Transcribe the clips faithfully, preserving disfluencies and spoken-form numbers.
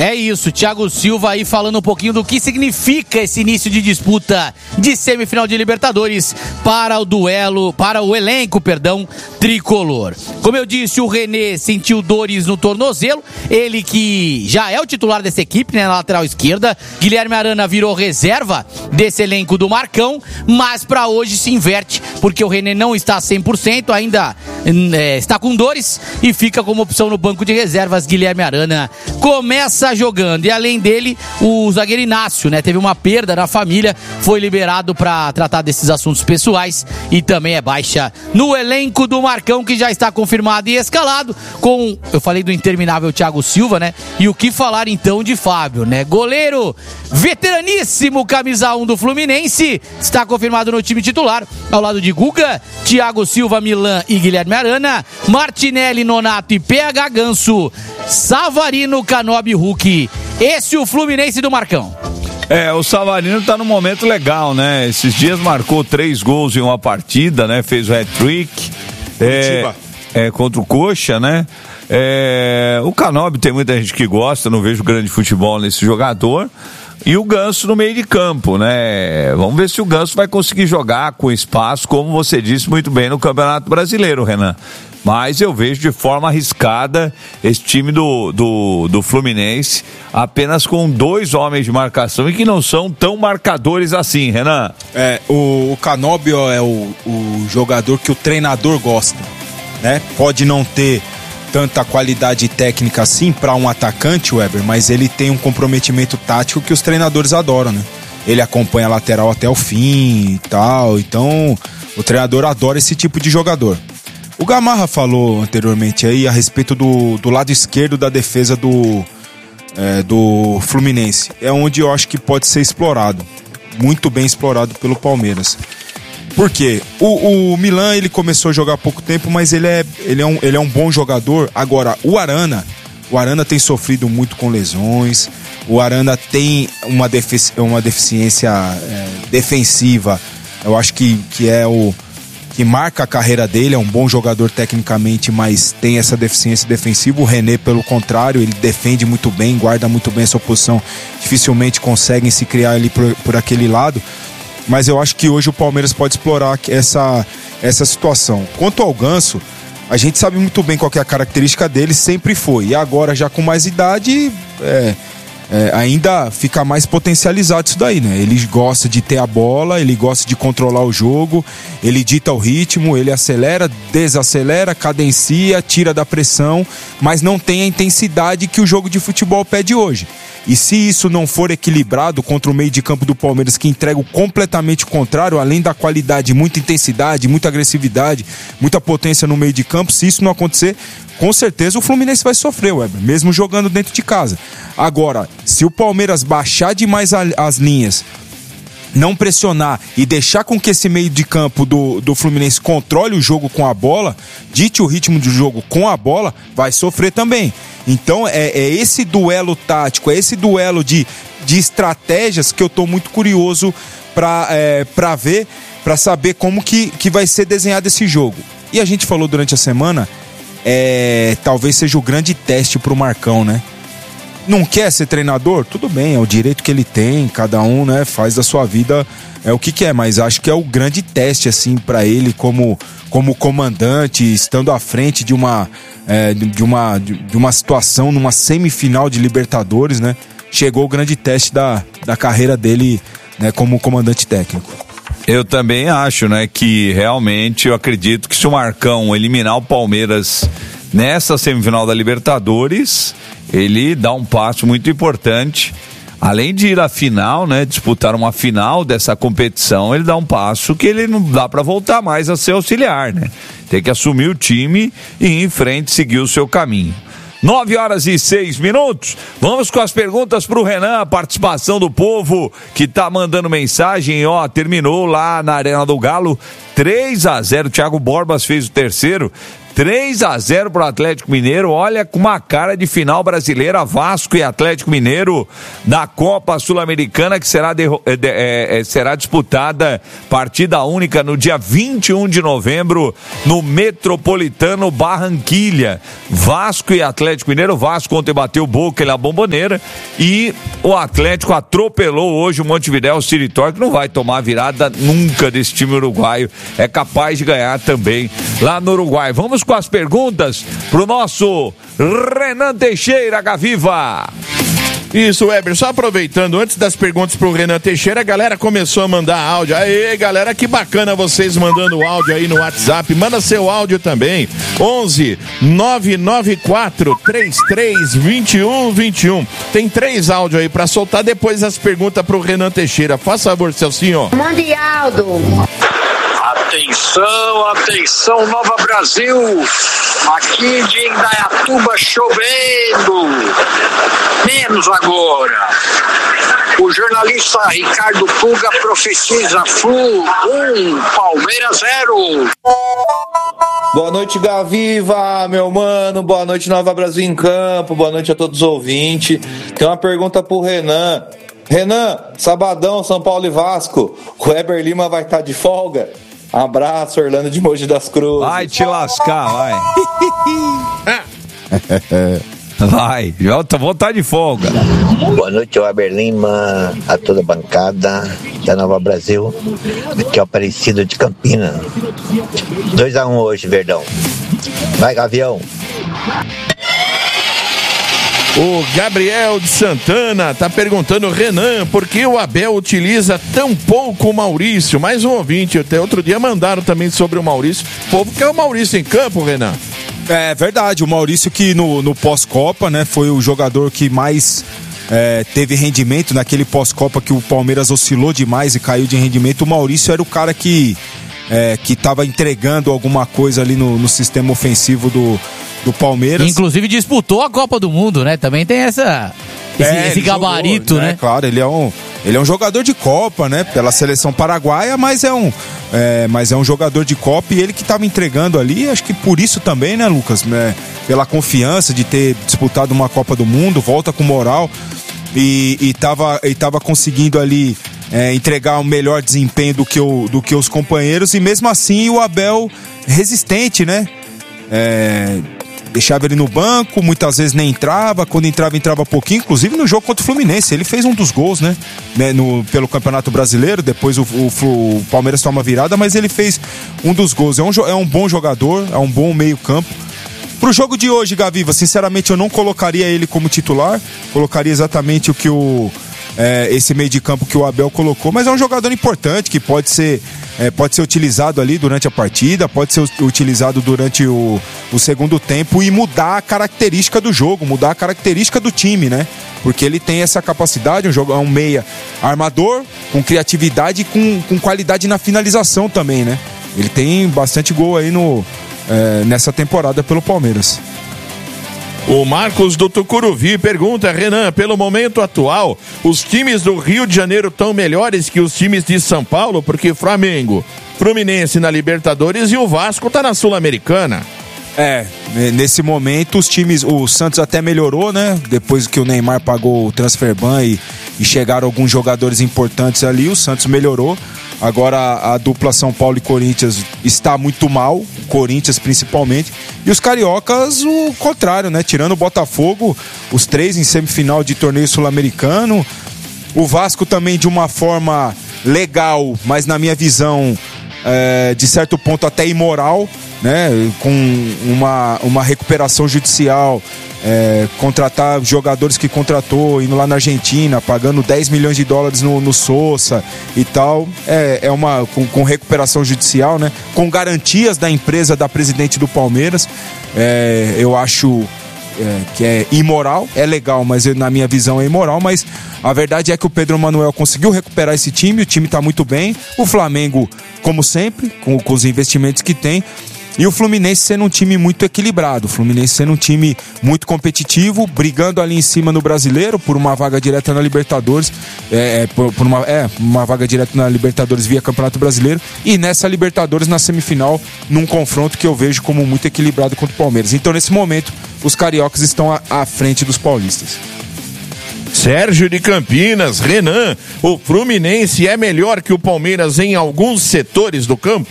É isso, Thiago Silva aí falando um pouquinho do que significa esse início de disputa de semifinal de Libertadores para o duelo, para o elenco, perdão, tricolor. Como eu disse, o René sentiu dores no tornozelo, ele que já é o titular dessa equipe, né, na lateral esquerda. Guilherme Arana virou reserva desse elenco do Marcão, mas para hoje se inverte, porque o René não está cem por cento, ainda é, está com dores e fica como opção no banco de reservas. Guilherme Arana começa jogando, e além dele, o zagueiro Inácio, né, teve uma perda na família, foi liberado para tratar desses assuntos pessoais e também é baixa no elenco do Marcão, que já está confirmado e escalado com, eu falei do interminável Thiago Silva, né, e o que falar então de Fábio, né, goleiro veteraníssimo, camisa um do Fluminense, está confirmado no time titular, ao lado de Guga, Thiago Silva, Milan e Guilherme Arana, Martinelli, Nonato e P H Ganso, Savarino, Canobi, Hulk. Esse é o Fluminense do Marcão. É, o Savarino tá num momento legal, né? Esses dias marcou três gols em uma partida, né? Fez o hat-trick. É, é, contra o Coxa, né? É, o Canobi tem muita gente que gosta, não vejo grande futebol nesse jogador. E o Ganso no meio de campo, né? Vamos ver se o Ganso vai conseguir jogar com espaço, como você disse muito bem, no Campeonato Brasileiro, Renan. Mas eu vejo de forma arriscada esse time do, do, do Fluminense, apenas com dois homens de marcação e que não são tão marcadores assim, Renan. É, o, o Canóbio é o, o jogador que o treinador gosta, né? Pode não ter tanta qualidade técnica assim para um atacante, Weber, mas ele tem um comprometimento tático que os treinadores adoram, né? Ele acompanha a lateral até o fim e tal, então o treinador adora esse tipo de jogador. O Gamarra falou anteriormente aí a respeito do, do lado esquerdo da defesa do, é, do Fluminense. É onde eu acho que pode ser explorado. Muito bem explorado pelo Palmeiras. Por quê? O, o Milan, ele começou a jogar há pouco tempo, mas ele é, ele, é um, ele é um bom jogador. Agora, o Arana, o Arana tem sofrido muito com lesões. O Arana tem uma, defici- uma deficiência é, defensiva. Eu acho que, que é o... que marca a carreira dele, é um bom jogador tecnicamente, mas tem essa deficiência defensiva. O René, pelo contrário, ele defende muito bem, guarda muito bem a sua posição, dificilmente conseguem se criar ali por, por aquele lado, mas eu acho que hoje o Palmeiras pode explorar essa, essa situação. Quanto ao Ganso, a gente sabe muito bem qual que é a característica dele, sempre foi, e agora já com mais idade, é... É, ainda fica mais potencializado isso daí, né? Ele gosta de ter a bola, ele gosta de controlar o jogo, ele dita o ritmo, ele acelera, desacelera, cadencia, tira da pressão, mas não tem a intensidade que o jogo de futebol pede hoje. E se isso não for equilibrado contra o meio de campo do Palmeiras, que entrega o completamente contrário, além da qualidade, muita intensidade, muita agressividade, muita potência no meio de campo, se isso não acontecer, com certeza o Fluminense vai sofrer, Weber, mesmo jogando dentro de casa. Agora, se o Palmeiras baixar demais a, as linhas, não pressionar e deixar com que esse meio de campo do, do Fluminense controle o jogo com a bola, dite o ritmo do jogo com a bola, vai sofrer também. Então é, é esse duelo tático, é esse duelo de, de estratégias que eu tô muito curioso para é, para ver, para saber como que, que vai ser desenhado esse jogo. E a gente falou durante a semana, é, talvez seja o grande teste pro Marcão, né? Não quer ser treinador? Tudo bem, é o direito que ele tem, cada um, né, faz da sua vida é o que quer, mas acho que é o grande teste assim para ele como, como comandante, estando à frente de uma, é, de, uma, de uma situação numa semifinal de Libertadores, né? Chegou o grande teste da, da carreira dele, né, como comandante técnico. Eu também acho, né, que realmente eu acredito que se o Marcão eliminar o Palmeiras nessa semifinal da Libertadores, ele dá um passo muito importante. Além de ir à final, né, disputar uma final dessa competição, ele dá um passo que ele não dá para voltar mais a ser auxiliar, né? Tem que assumir o time e ir em frente, seguir o seu caminho. Nove horas e seis minutos. Vamos com as perguntas pro Renan, a participação do povo que tá mandando mensagem. Ó, terminou lá na Arena do Galo três a zero. Thiago Borbas fez o terceiro. três a zero pro Atlético Mineiro. Olha, com uma cara de final brasileira, Vasco e Atlético Mineiro da Copa Sul-Americana, que será, de, de, é, será disputada partida única no dia vinte e um de novembro no Metropolitano Barranquilha. Vasco e Atlético Mineiro. Vasco ontem bateu Boca na Bombonera e o Atlético atropelou hoje o Montevidéu City Torque, que não vai tomar virada nunca desse time uruguaio. É capaz de ganhar também lá no Uruguai. Vamos com as perguntas pro nosso Renan Teixeira, Gaviva. Isso, Weber, só aproveitando, antes das perguntas pro Renan Teixeira, a galera começou a mandar áudio. Aê, galera, que bacana vocês mandando áudio aí no WhatsApp. Manda seu áudio também. onze nove nove quatro três três dois um dois um. Tem três áudios aí pra soltar, depois as perguntas pro Renan Teixeira. Faz favor, Celcinho. Mande áudio. Atenção, atenção, Nova Brasil, aqui de Indaiatuba chovendo, menos agora. O jornalista Ricardo Puga profetiza Flu um, Palmeiras zero. Boa noite, Gaviva, meu mano, boa noite, Nova Brasil em Campo, boa noite a todos os ouvintes. Tem uma pergunta pro Renan. Renan, sabadão, São Paulo e Vasco, o Weber Lima vai estar de folga? Abraço, Orlando de Mogi das Cruzes. Vai te lascar, vai. Vai, vou estar de folga. Boa noite, Weber Lima, a toda a bancada da Nova Brasil. Aqui é o Aparecido de Campina. dois a um hoje, Verdão. Vai, Gavião. O Gabriel de Santana tá perguntando, Renan, por que o Abel utiliza tão pouco o Maurício? Mais um ouvinte, até outro dia mandaram também sobre o Maurício. O povo quer o Maurício em campo, Renan. É verdade, o Maurício que no, no pós-Copa, né, foi o jogador que mais é, teve rendimento naquele pós-Copa que o Palmeiras oscilou demais e caiu de rendimento. O Maurício era o cara que é, que tava entregando alguma coisa ali no, no sistema ofensivo do do Palmeiras. Inclusive disputou a Copa do Mundo, né? Também tem essa esse, é, esse gabarito, jogou, né? né? Claro, ele é um ele é um jogador de Copa, né? Pela seleção paraguaia, mas é um é, mas é um jogador de Copa e ele que estava entregando ali, acho que por isso também, né, Lucas? É, pela confiança de ter disputado uma Copa do Mundo, volta com moral e, e tava, e tava conseguindo ali é, entregar um melhor desempenho do que, o, do que os companheiros e mesmo assim o Abel resistente, né? É, deixava ele no banco, muitas vezes nem entrava, quando entrava, entrava pouquinho, inclusive no jogo contra o Fluminense, ele fez um dos gols, né, né no, pelo Campeonato Brasileiro, depois o, o, o Palmeiras toma virada, mas ele fez um dos gols, é um, é um bom jogador, é um bom meio campo. Pro jogo de hoje, Gaviva, sinceramente eu não colocaria ele como titular, colocaria exatamente o que o É, esse meio de campo que o Abel colocou, mas é um jogador importante que pode ser, é, pode ser utilizado ali durante a partida, pode ser utilizado durante o, o segundo tempo e mudar a característica do jogo, mudar a característica do time, né? Porque ele tem essa capacidade, um, jogo, um meia armador, com criatividade e com, com qualidade na finalização também, né? Ele tem bastante gol aí no, é, nessa temporada pelo Palmeiras. O Marcos do Tucuruvi pergunta, Renan, pelo momento atual, os times do Rio de Janeiro estão melhores que os times de São Paulo? Porque Flamengo, Fluminense na Libertadores e o Vasco tá na Sul-Americana. É, nesse momento os times, o Santos até melhorou, né? Depois que o Neymar pagou o transfer ban e, e chegaram alguns jogadores importantes ali, o Santos melhorou. Agora a, a dupla São Paulo e Corinthians está muito mal, o Corinthians principalmente. E os cariocas o contrário, né? Tirando o Botafogo, os três em semifinal de torneio sul-americano. O Vasco também de uma forma legal, mas na minha visão, é, de certo ponto até imoral, né? Com uma, uma recuperação judicial, é, contratar jogadores que contratou, indo lá na Argentina, pagando dez milhões de dólares no, no Sousa e tal, é, é uma com, com recuperação judicial, né? Com garantias da empresa da presidente do Palmeiras, é, eu acho é, que é imoral, é legal, mas eu, na minha visão é imoral, mas a verdade é que o Pedro Manuel conseguiu recuperar esse time, o time está muito bem, o Flamengo, como sempre, com, com os investimentos que tem. E o Fluminense sendo um time muito equilibrado, o Fluminense sendo um time muito competitivo, brigando ali em cima no Brasileiro por uma vaga direta na Libertadores, é, por, por uma, é, uma vaga direta na Libertadores via Campeonato Brasileiro, e nessa Libertadores na semifinal, num confronto que eu vejo como muito equilibrado contra o Palmeiras. Então nesse momento, os cariocas estão à, à frente dos paulistas. Sérgio de Campinas, Renan, o Fluminense é melhor que o Palmeiras em alguns setores do campo?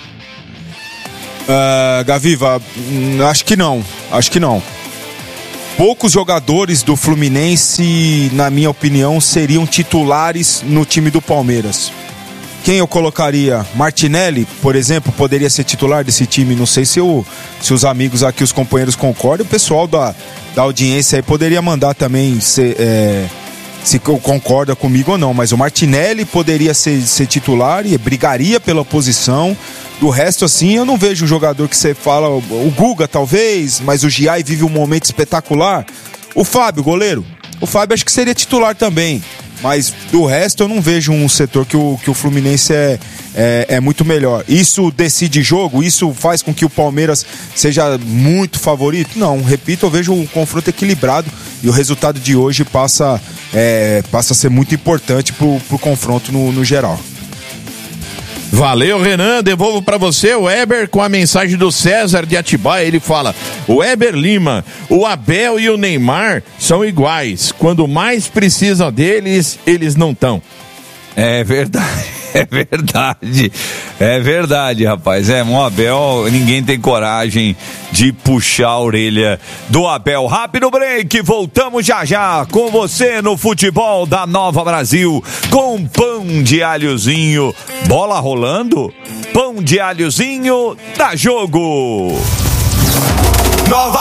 Uh, Gaviva, hum, acho que não, acho que não. Poucos jogadores do Fluminense, na minha opinião, seriam titulares no time do Palmeiras. Quem eu colocaria? Martinelli, por exemplo, poderia ser titular desse time. Não sei se, eu, se os amigos aqui, os companheiros concordam. O pessoal da, da audiência aí poderia mandar também se, é, se concorda comigo ou não. Mas o Martinelli poderia ser, ser titular e brigaria pela posição. Do resto, assim, eu não vejo um jogador que você fala, o Guga talvez, mas o Giai vive um momento espetacular. O Fábio, goleiro, o Fábio acho que seria titular também, mas do resto eu não vejo um setor que o, que o Fluminense é, é, é muito melhor. Isso decide jogo? Isso faz com que o Palmeiras seja muito favorito? Não, repito, eu vejo um confronto equilibrado e o resultado de hoje passa, é, passa a ser muito importante pro, pro confronto no, no geral. Valeu, Renan, devolvo pra você o Weber com a mensagem do César de Atibaia. Ele fala: o Weber Lima, o Abel e o Neymar são iguais, quando mais precisam deles, eles não estão. É verdade, é verdade, é verdade, rapaz. É, o Abel, ninguém tem coragem de puxar a orelha do Abel. Rápido break, voltamos já já com você no futebol da Nova Brasil, com pão de alhozinho, bola rolando, pão de alhozinho, dá jogo. Nova